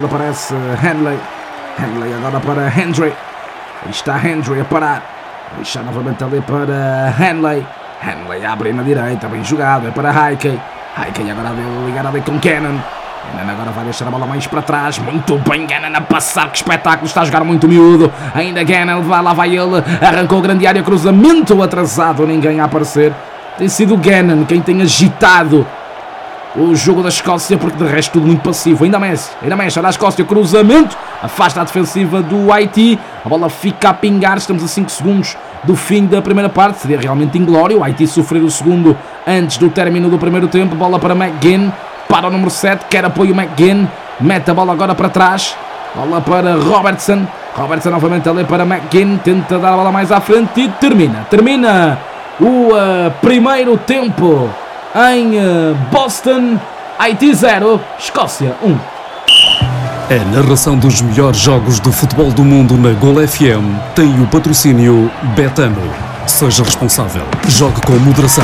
aparece Hanley. Hanley agora para Hendry. Aí está Hendry a parar. Deixar novamente ali para Hanley. Hanley abre na direita, bem jogado, é para Hickey. Hickey agora a ligar ali com Cannon. Cannon agora vai deixar a bola mais para trás. Muito bem, Cannon a passar, que espetáculo, está a jogar muito miúdo. Ainda Cannon, lá vai ele. Arrancou grande área, cruzamento atrasado, ninguém a aparecer. Tem sido o Gannon quem tem agitado o jogo da Escócia, porque de resto tudo muito passivo. Ainda mexe a Escócia, cruzamento, afasta a defensiva do Haiti. A bola fica a pingar, estamos a 5 segundos do fim da primeira parte. Seria realmente inglório o Haiti sofrer o segundo antes do término do primeiro tempo. Bola para McGinn, para o número 7, quer apoio McGinn, mete a bola agora para trás. Bola para Robertson, Robertson novamente ali para McGinn, tenta dar a bola mais à frente e termina o primeiro tempo em Boston. Haiti 0, Escócia 1. A narração dos melhores jogos do futebol do mundo na Gol FM tem o patrocínio Betano. Seja responsável. Jogue com moderação.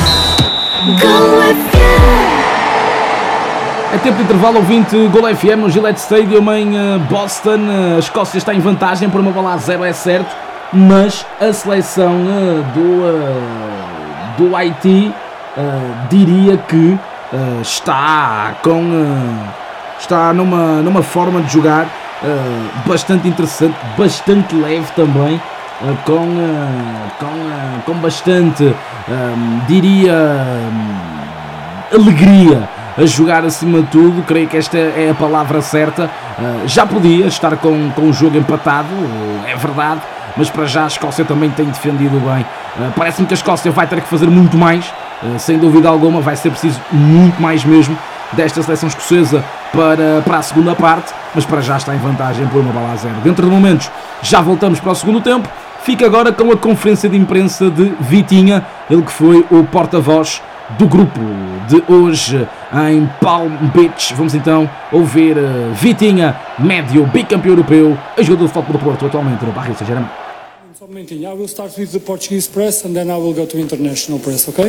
É tempo de intervalo, ouvinte. Gol FM no Gillette Stadium em Boston. A Escócia está em vantagem por uma bola a 0, é certo, mas a seleção do Haiti diria que está numa forma de jogar bastante interessante, bastante leve também, com bastante, diria, alegria a jogar acima de tudo. Creio que esta é a palavra certa. Já podia estar com o jogo empatado, é verdade, mas para já a Escócia também tem defendido bem. Parece-me que a Escócia vai ter que fazer muito mais, sem dúvida alguma, vai ser preciso muito mais mesmo desta seleção escocesa para a segunda parte, mas para já está em vantagem por uma bola a 0. Dentro de momentos já voltamos para o segundo tempo. Fica agora com a conferência de imprensa de Vitinha, ele que foi o porta-voz do grupo de hoje em Palm Beach. Vamos então ouvir Vitinha, médio bicampeão europeu, a jogador de futebol do Porto, atualmente no Paris Saint-Germain. I will start with the Portuguese press and then I will go to international press, ok?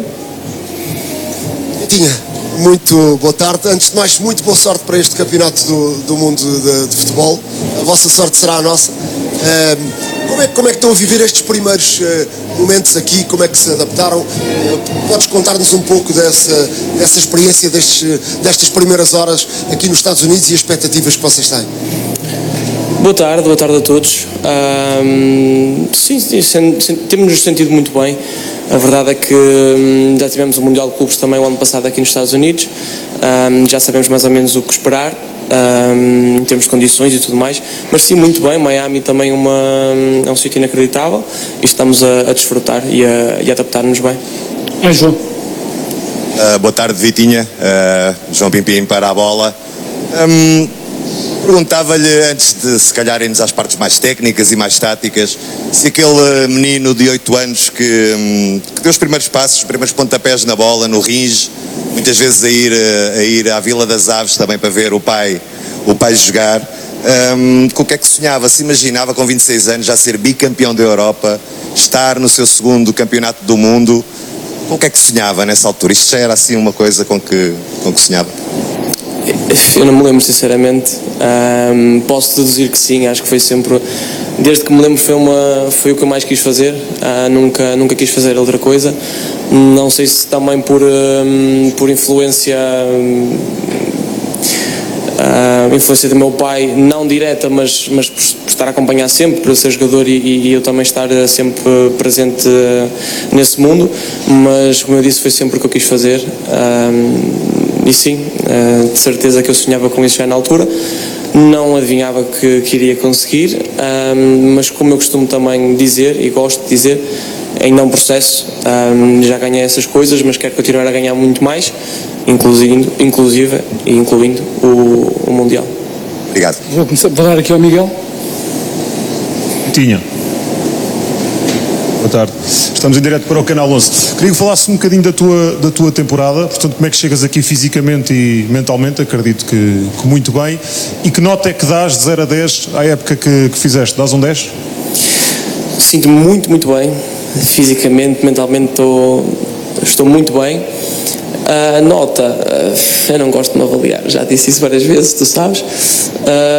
Vitinha, muito boa tarde. Antes de mais, muito boa sorte para este campeonato do mundo de futebol. A vossa sorte será a nossa. Como é que estão a viver estes primeiros momentos aqui? Como é que se adaptaram? Podes contar-nos um pouco dessa experiência destas primeiras horas aqui nos Estados Unidos e as expectativas que vocês têm? Boa tarde a todos. Sim, temos-nos sentido muito bem. A verdade é que já tivemos o Mundial de Clubes também o ano passado aqui nos Estados Unidos. Já sabemos mais ou menos o que esperar, em termos de condições e tudo mais. Mas sim, muito bem. Miami também é um sítio inacreditável e estamos a desfrutar e a adaptar-nos bem. É João. Boa tarde, Vitinha. João Pimpim para a bola. Perguntava-lhe, antes de se calhar irmos às partes mais técnicas e mais táticas, se aquele menino de 8 anos que deu os primeiros passos, os primeiros pontapés na bola, no Ringe, muitas vezes a ir à Vila das Aves também para ver o pai jogar, com o que é que sonhava? Se imaginava com 26 anos já ser bicampeão da Europa, estar no seu segundo campeonato do mundo, com o que é que sonhava nessa altura? Isto já era assim uma coisa com que sonhava? Eu não me lembro, sinceramente. Posso deduzir que sim, acho que foi sempre, desde que me lembro, foi o que eu mais quis fazer. Nunca quis fazer outra coisa. Não sei se também por influência do meu pai, não direta, mas por estar a acompanhar sempre, por ser jogador e eu também estar sempre presente nesse mundo. Mas, como eu disse, foi sempre o que eu quis fazer. E sim, de certeza que eu sonhava com isso já na altura. Não adivinhava que iria conseguir, mas como eu costumo também dizer, e gosto de dizer, ainda é um processo. Já ganhei essas coisas, mas quero continuar a ganhar muito mais, incluindo o Mundial. Obrigado. Vou dar aqui ao Miguel. Tinha. Boa tarde. Estamos em direto para o Canal 11. Queria que falasse um bocadinho da tua temporada, portanto, como é que chegas aqui fisicamente e mentalmente, acredito que muito bem, e que nota é que dás de 0 a 10 à época que fizeste? Dás um 10? Sinto-me muito, muito bem, fisicamente, mentalmente estou muito bem. A nota, eu não gosto de me avaliar, já disse isso várias vezes, tu sabes.